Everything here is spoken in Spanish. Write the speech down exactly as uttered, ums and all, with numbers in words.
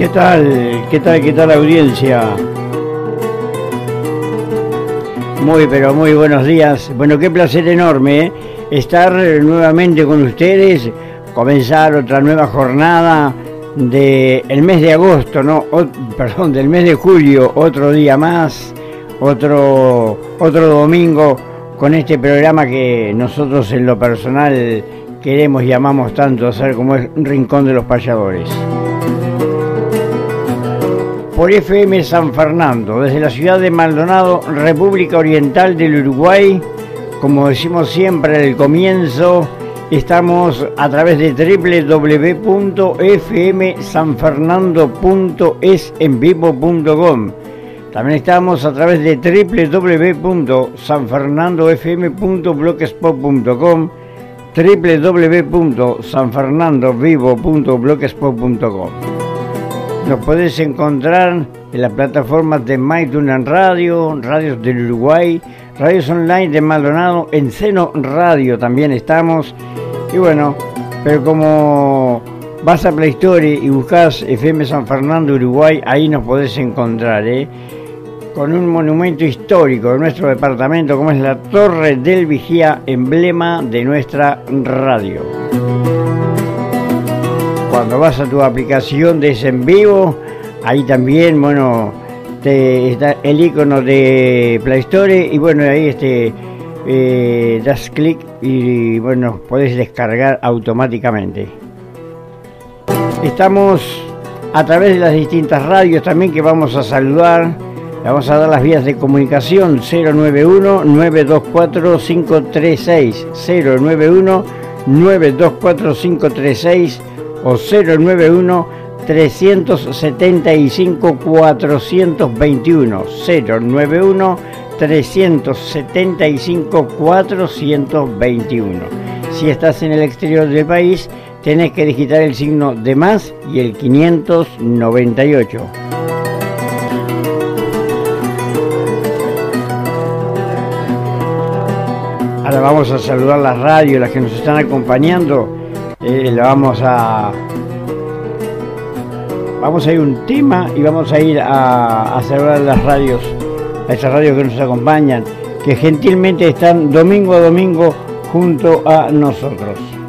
¿Qué tal? ¿Qué tal? ¿Qué tal, audiencia? Muy, pero muy buenos días. Bueno, qué placer enorme, ¿eh? Estar nuevamente con ustedes, comenzar otra nueva jornada del mes de agosto, ¿no? O, perdón, del mes de julio, otro día más, otro, otro domingo con este programa que nosotros en lo personal queremos y amamos tanto hacer, como es Rincón de los Payadores. Por F M San Fernando, desde la ciudad de Maldonado, República Oriental del Uruguay. Como decimos siempre al comienzo, estamos a través de doble u doble u doble u punto f m san fernando punto es en vivo punto com. También estamos a través de doble u doble u doble u punto san fernando f m punto blogspot punto com, doble u doble u doble u punto san fernando vivo punto blogspot punto com. Nos podés encontrar en las plataformas de MyTuner Radio, Radios del Uruguay, Radios Online de Maldonado, en Seno Radio también estamos. Y bueno, pero como vas a Play Store y buscas F M San Fernando Uruguay, ahí nos podés encontrar, ¿eh? Con un monumento histórico de nuestro departamento, como es la Torre del Vigía, emblema de nuestra radio. Cuando vas a tu aplicación de Es en Vivo, ahí también, bueno, te, está el icono de Play Store y bueno, ahí este, eh, das clic y bueno, podés descargar automáticamente. Estamos a través de las distintas radios también que vamos a saludar. Le vamos a dar las vías de comunicación: cero nueve uno, nueve dos cuatro, cinco tres seis, cero nueve uno, nueve dos cuatro, cinco tres seis o cero nueve uno, tres siete cinco, cuatro dos uno, cero nueve uno, tres siete cinco, cuatro dos uno. Si estás en el exterior del país, tenés que digitar el signo de más y el quinientos noventa y ocho. Ahora vamos a saludar las radios, las que nos están acompañando. Eh, la vamos a vamos a ir a un tema y vamos a ir a, a saludar las radios, a esas radios que nos acompañan, que gentilmente están domingo a domingo junto a nosotros.